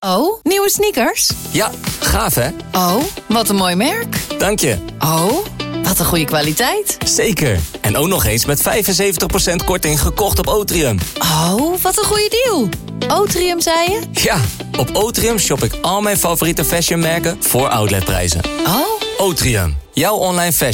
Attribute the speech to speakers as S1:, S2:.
S1: Oh, nieuwe sneakers?
S2: Ja, gaaf hè?
S1: Oh, wat een mooi merk.
S2: Dank je.
S1: Oh, wat een goede kwaliteit.
S2: Zeker. En ook nog eens met 75% korting gekocht op Otrium.
S1: Oh, wat een goede deal. Otrium, zei je?
S2: Ja, op Otrium shop ik al mijn favoriete fashionmerken voor outletprijzen.
S1: Oh.
S2: Otrium, jouw online fashion.